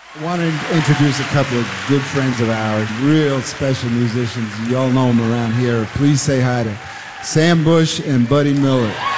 I want to introduce a couple of good friends of ours, real special musicians. You all know them around here. Please say hi to Sam Bush and Buddy Miller.